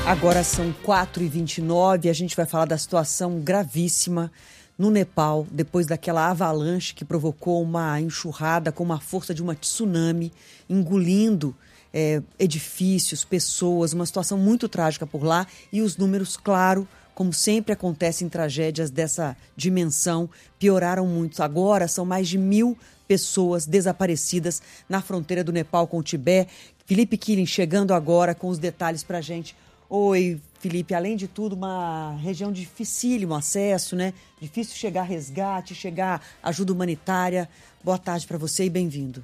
Agora são 4h29 e a gente vai falar da situação gravíssima no Nepal, depois daquela avalanche que provocou uma enxurrada com uma força de uma tsunami, engolindo edifícios, pessoas, uma situação muito trágica por lá. E os números, claro, como sempre acontece em tragédias dessa dimensão, pioraram muito. Agora são mais de 1.000 pessoas desaparecidas na fronteira do Nepal com o Tibete. Felipe Quilin chegando agora com os detalhes para a gente. Oi, Felipe, além de tudo, uma região dificílimo acesso, né? Difícil chegar resgate, chegar ajuda humanitária. Boa tarde para você e bem-vindo.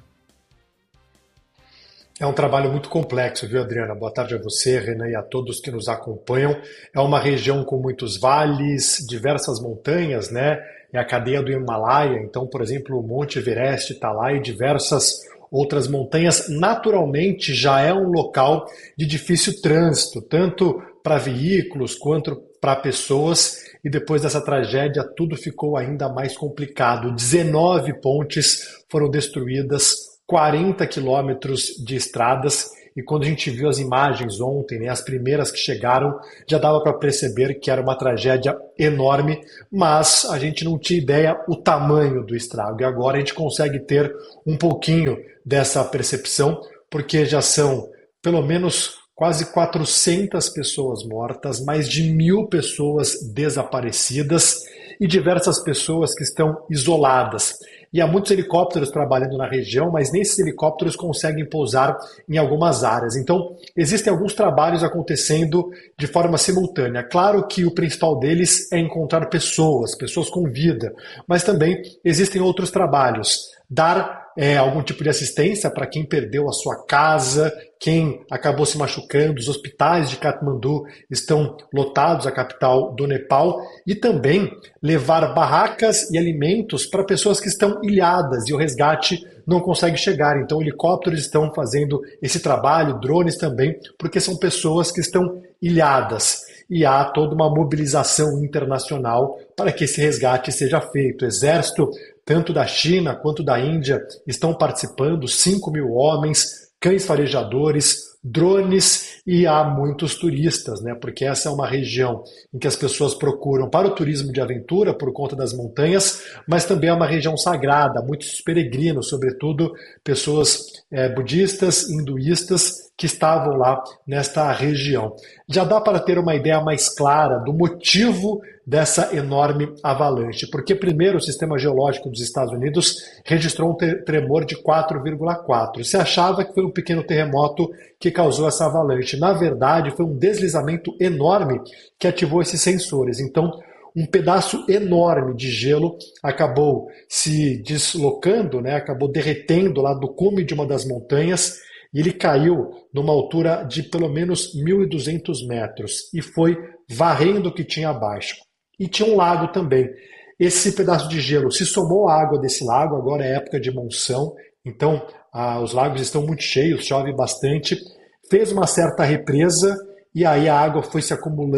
É um trabalho muito complexo, viu, Adriana? Boa tarde a você, Renan, e a todos que nos acompanham. É uma região com muitos vales, diversas montanhas, né? É a cadeia do Himalaia, então, por exemplo, o Monte Everest está lá e diversas outras montanhas. Naturalmente já é um local de difícil trânsito, tanto para veículos quanto para pessoas, e depois dessa tragédia tudo ficou ainda mais complicado. 19 pontes foram destruídas, 40 quilômetros de estradas, e quando a gente viu as imagens ontem, né, as primeiras que chegaram, já dava para perceber que era uma tragédia enorme, mas a gente não tinha ideia o tamanho do estrago. E agora a gente consegue ter um pouquinho dessa percepção, porque já são pelo menos quase 400 pessoas mortas, mais de 1.000 pessoas desaparecidas e diversas pessoas que estão isoladas. E há muitos helicópteros trabalhando na região, mas nem esses helicópteros conseguem pousar em algumas áreas. Então, existem alguns trabalhos acontecendo de forma simultânea. Claro que o principal deles é encontrar pessoas com vida, mas também existem outros trabalhos. Dar algum tipo de assistência para quem perdeu a sua casa, quem acabou se machucando. Os hospitais de Katmandu estão lotados, a capital do Nepal, e também levar barracas e alimentos para pessoas que estão ilhadas e o resgate não consegue chegar. Então, helicópteros estão fazendo esse trabalho, drones também, porque são pessoas que estão ilhadas. E há toda uma mobilização internacional para que esse resgate seja feito. O exército, tanto da China quanto da Índia, estão participando, 5.000 homens, cães farejadores, drones, e há muitos turistas, né? Porque essa é uma região em que as pessoas procuram para o turismo de aventura por conta das montanhas, mas também é uma região sagrada, muitos peregrinos, sobretudo pessoas budistas, hinduístas, que estavam lá nesta região. Já dá para ter uma ideia mais clara do motivo dessa enorme avalanche, porque primeiro o Sistema Geológico dos Estados Unidos registrou um tremor de 4,4. Se achava que foi um pequeno terremoto que causou essa avalanche. Na verdade, foi um deslizamento enorme que ativou esses sensores. Então, um pedaço enorme de gelo acabou se deslocando, né? Acabou derretendo lá do cume de uma das montanhas, e ele caiu numa altura de pelo menos 1.200 metros e foi varrendo o que tinha abaixo. E tinha um lago também. Esse pedaço de gelo se somou à água desse lago, agora é época de monção, então os lagos estão muito cheios, chove bastante, fez uma certa represa e aí a água foi se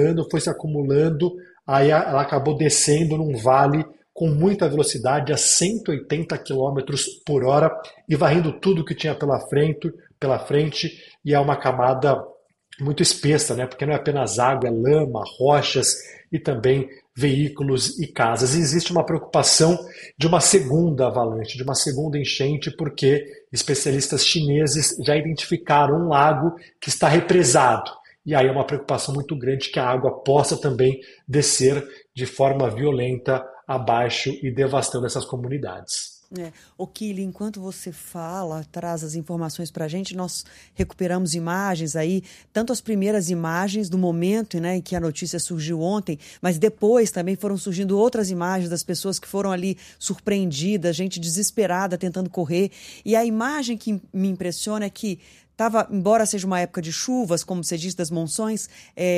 acumulando, aí ela acabou descendo num vale com muita velocidade, a 180 km por hora, e varrendo tudo que tinha pela frente, e é uma camada muito espessa, né? Porque não é apenas água, é lama, rochas e também veículos e casas. E existe uma preocupação de uma segunda avalanche, de uma segunda enchente, porque especialistas chineses já identificaram um lago que está represado. E aí é uma preocupação muito grande que a água possa também descer de forma violenta abaixo e devastando essas comunidades. O Quilin, enquanto você fala, traz as informações para a gente, nós recuperamos imagens aí, tanto as primeiras imagens do momento, né, em que a notícia surgiu ontem, mas depois também foram surgindo outras imagens das pessoas que foram ali surpreendidas, gente desesperada tentando correr. E a imagem que me impressiona é que embora seja uma época de chuvas, como você disse, das monções,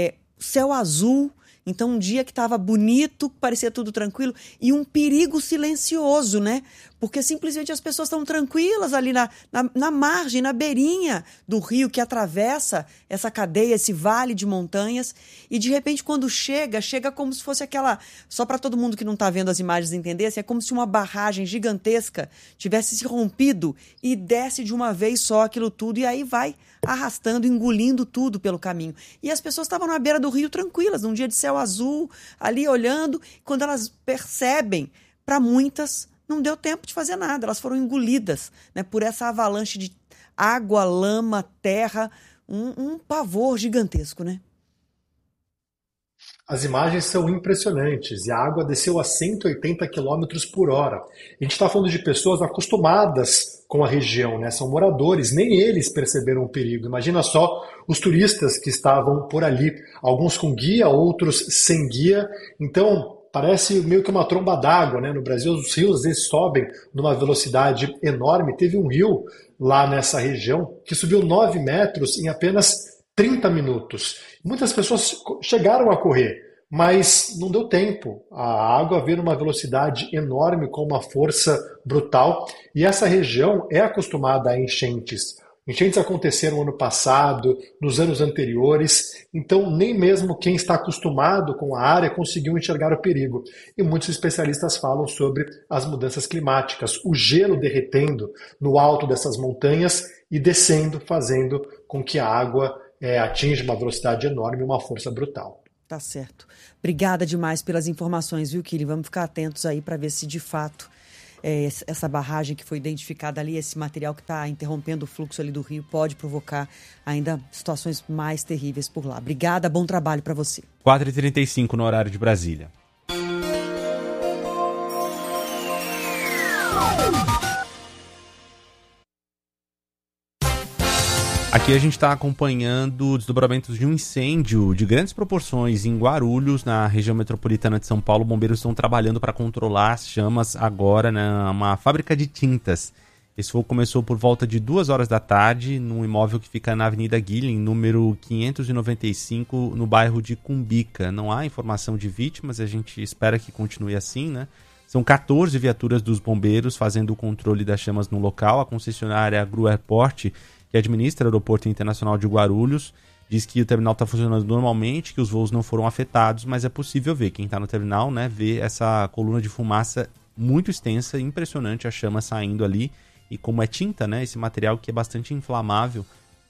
céu azul. Então, um dia que estava bonito, parecia tudo tranquilo, e um perigo silencioso, né? Porque simplesmente as pessoas estão tranquilas ali na margem, na beirinha do rio que atravessa essa cadeia, esse vale de montanhas, e de repente quando chega como se fosse aquela, só para todo mundo que não está vendo as imagens entender, assim, é como se uma barragem gigantesca tivesse se rompido e desce de uma vez só aquilo tudo, e aí vai arrastando, engolindo tudo pelo caminho. E as pessoas estavam na beira do rio tranquilas, num dia de céu azul, ali olhando. Quando elas percebem, para muitas, não deu tempo de fazer nada. Elas foram engolidas, né, por essa avalanche de água, lama, terra, um pavor gigantesco, né? As imagens são impressionantes e a água desceu a 180 km por hora. A gente está falando de pessoas acostumadas com a região, né? São moradores, nem eles perceberam o perigo. Imagina só os turistas que estavam por ali, alguns com guia, outros sem guia. Então, parece meio que uma tromba d'água, né? No Brasil, os rios às vezes sobem numa velocidade enorme. Teve um rio lá nessa região que subiu 9 metros em apenas 30 minutos. Muitas pessoas chegaram a correr, mas não deu tempo. A água veio numa velocidade enorme, com uma força brutal, e essa região é acostumada a enchentes. Enchentes aconteceram ano passado, nos anos anteriores, então nem mesmo quem está acostumado com a área conseguiu enxergar o perigo. E muitos especialistas falam sobre as mudanças climáticas, o gelo derretendo no alto dessas montanhas e descendo, fazendo com que a água atinja uma velocidade enorme e uma força brutal. Tá certo. Obrigada demais pelas informações, viu, Kili? Vamos ficar atentos aí para ver se de fato essa barragem que foi identificada ali, esse material que está interrompendo o fluxo ali do rio, pode provocar ainda situações mais terríveis por lá. Obrigada, bom trabalho para você. 4h35 no horário de Brasília. Aqui a gente está acompanhando desdobramentos de um incêndio de grandes proporções em Guarulhos, na região metropolitana de São Paulo. Bombeiros estão trabalhando para controlar as chamas agora numa fábrica de tintas. Esse fogo começou por volta de 2 horas da tarde, num imóvel que fica na Avenida Guilhem, número 595, no bairro de Cumbica. Não há informação de vítimas, a gente espera que continue assim, né? São 14 viaturas dos bombeiros fazendo o controle das chamas no local. A concessionária Gru Airport, que administra o Aeroporto Internacional de Guarulhos, diz que o terminal está funcionando normalmente, que os voos não foram afetados, mas é possível ver, quem está no terminal, né, ver essa coluna de fumaça muito extensa, impressionante, a chama saindo ali, e como é tinta, né, esse material que é bastante inflamável,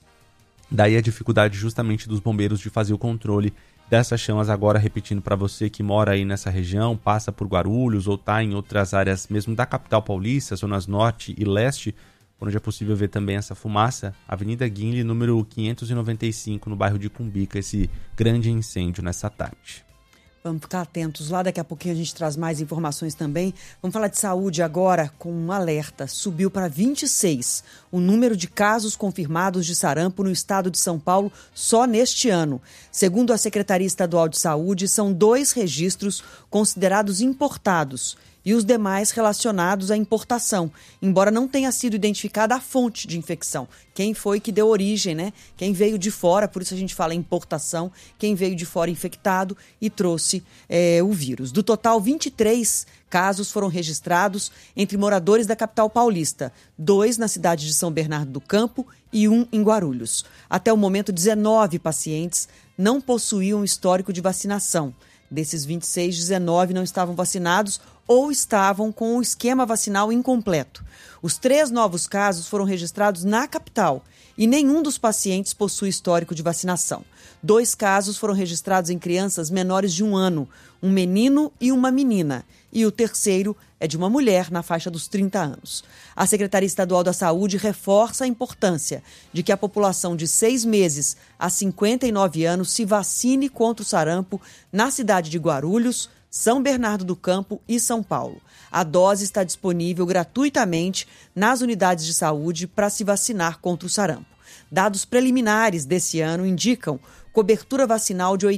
daí a dificuldade justamente dos bombeiros de fazer o controle dessas chamas. Agora, repetindo para você que mora aí nessa região, passa por Guarulhos ou está em outras áreas mesmo da capital paulista, zonas norte e leste, onde é possível ver também essa fumaça, Avenida Guinle, número 595, no bairro de Cumbica, esse grande incêndio nessa tarde. Vamos ficar atentos lá, daqui a pouquinho a gente traz mais informações também. Vamos falar de saúde agora com um alerta. Subiu para 26 o número de casos confirmados de sarampo no estado de São Paulo só neste ano. Segundo a Secretaria Estadual de Saúde, são 2 registros considerados importados e os demais relacionados à importação, embora não tenha sido identificada a fonte de infecção. Quem foi que deu origem, né? Quem veio de fora, por isso a gente fala importação, quem veio de fora infectado e trouxe o vírus. Do total, 23 casos foram registrados entre moradores da capital paulista, 2 na cidade de São Bernardo do Campo e 1 em Guarulhos. Até o momento, 19 pacientes não possuíam histórico de vacinação. Desses 26, 19 não estavam vacinados ou estavam com o esquema vacinal incompleto. Os 3 novos casos foram registrados na capital e nenhum dos pacientes possui histórico de vacinação. 2 casos foram registrados em crianças menores de 1 ano, um menino e uma menina. E o terceiro é de uma mulher na faixa dos 30 anos. A Secretaria Estadual da Saúde reforça a importância de que a população de 6 meses a 59 anos se vacine contra o sarampo na cidade de Guarulhos, São Bernardo do Campo e São Paulo. A dose está disponível gratuitamente nas unidades de saúde para se vacinar contra o sarampo. Dados preliminares desse ano indicam cobertura vacinal de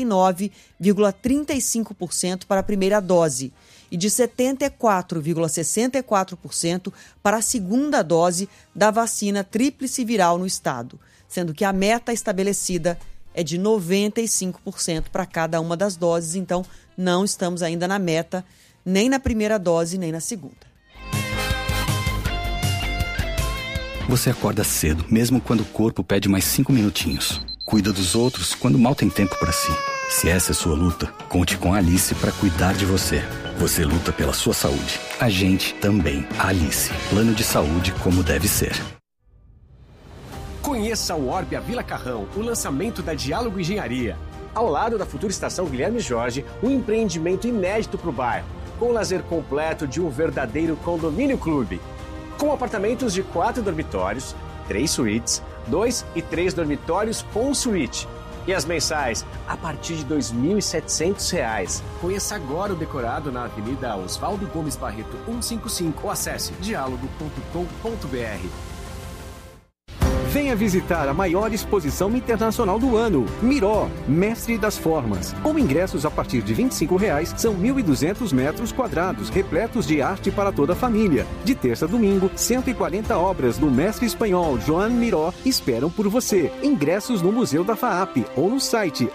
89,35% para a primeira dose e de 74,64% para a segunda dose da vacina tríplice viral no estado, sendo que a meta estabelecida é de 95% para cada uma das doses, então não estamos ainda na meta, nem na primeira dose, nem na segunda. Você acorda cedo, mesmo quando o corpo pede mais 5 minutinhos. Cuida dos outros quando mal tem tempo para si. Se essa é sua luta, conte com a Alice para cuidar de você. Você luta pela sua saúde. A gente também. A Alice. Plano de saúde como deve ser. Conheça o Orbia Vila Carrão, o lançamento da Diálogo Engenharia. Ao lado da futura estação Guilherme Jorge, um empreendimento inédito para o bairro, com o lazer completo de um verdadeiro condomínio clube. Com apartamentos de 4 dormitórios, 3 suítes, 2 e 3 dormitórios com suíte. E as mensais, a partir de R$ 2.700. Conheça agora o decorado na Avenida Oswaldo Gomes Barreto 155 ou acesse dialogo.com.br. Venha visitar a maior exposição internacional do ano, Miró, Mestre das Formas. Com ingressos a partir de R$ 25,00, são 1.200 metros quadrados, repletos de arte para toda a família. De terça a domingo, 140 obras do mestre espanhol Joan Miró esperam por você. Ingressos no Museu da FAAP ou no site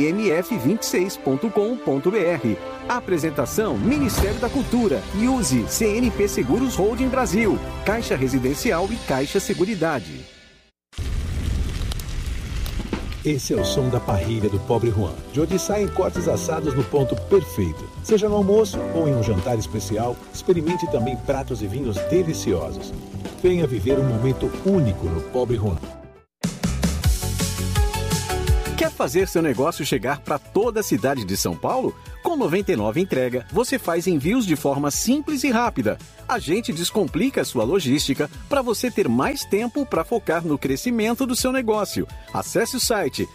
mmf26.com.br. Apresentação Ministério da Cultura, Use, CNP Seguros Holding Brasil, Caixa Residencial e Caixa Seguridade. Esse é o som da parrilha do Pobre Juan, de onde saem cortes assados no ponto perfeito. Seja no almoço ou em um jantar especial, experimente também pratos e vinhos deliciosos. Venha viver um momento único no Pobre Juan. Quer fazer seu negócio chegar para toda a cidade de São Paulo? Com 99 Entrega, você faz envios de forma simples e rápida. A gente descomplica a sua logística para você ter mais tempo para focar no crescimento do seu negócio. Acesse o site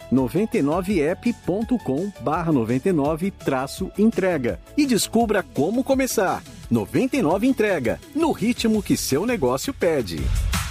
99app.com/99-entrega e descubra como começar. 99 Entrega, no ritmo que seu negócio pede.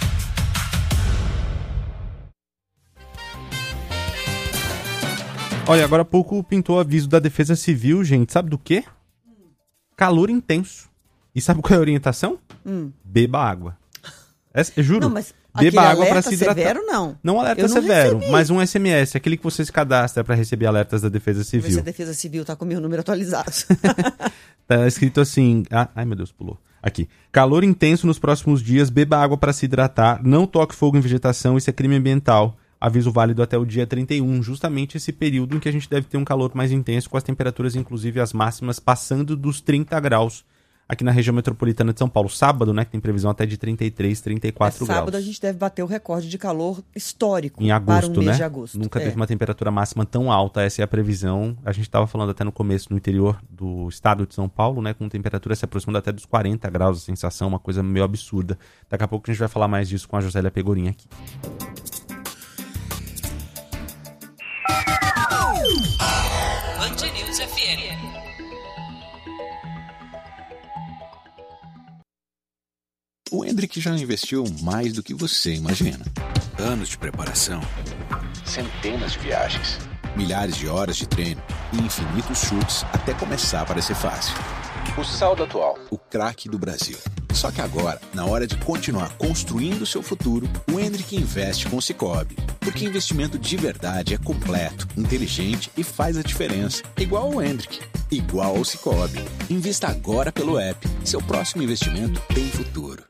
Olha, agora há pouco pintou o aviso da Defesa Civil, gente. Sabe do quê? Calor intenso. E sabe qual é a orientação? Beba água. Eu juro. Não, mas beba água para se hidratar. Severo, não. Não alerta severo, mas um SMS, aquele que você se cadastra para receber alertas da Defesa Civil. Se a Defesa Civil tá com o meu número atualizado. Tá escrito assim... ai, meu Deus, pulou. Aqui. Calor intenso nos próximos dias, beba água para se hidratar, não toque fogo em vegetação, isso é crime ambiental. Aviso válido até o dia 31, justamente esse período em que a gente deve ter um calor mais intenso, com as temperaturas, inclusive as máximas, passando dos 30 graus aqui na região metropolitana de São Paulo. Sábado, né, que tem previsão até de 33, 34 graus. Sábado a gente deve bater o recorde de calor histórico em agosto, para um mês né? de agosto. Nunca teve uma temperatura máxima tão alta, essa é a previsão. A gente estava falando até no começo, no interior do estado de São Paulo, né, com temperatura se aproximando até dos 40 graus, a sensação, uma coisa meio absurda. Daqui a pouco a gente vai falar mais disso com a Josélia Pegorin aqui. Band News FM. O Hendrick já investiu mais do que você imagina. Anos de preparação, centenas de viagens, milhares de horas de treino e infinitos chutes até começar a parecer fácil. O saldo atual, o craque do Brasil. Só que agora, na hora de continuar construindo seu futuro, o Hendrick investe com o Sicoob. Porque investimento de verdade é completo, inteligente e faz a diferença. Igual o Hendrick, igual ao Sicoob. Invista agora pelo app. Seu próximo investimento tem futuro.